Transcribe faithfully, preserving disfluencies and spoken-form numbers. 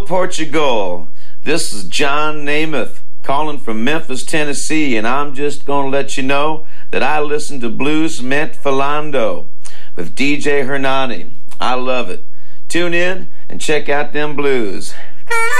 Portugal. This is John Namath calling from Memphis, Tennessee, and I'm just going to let you know that I listen to Blues Meant Philando with D J Hernani. I love it. Tune in and check out them blues.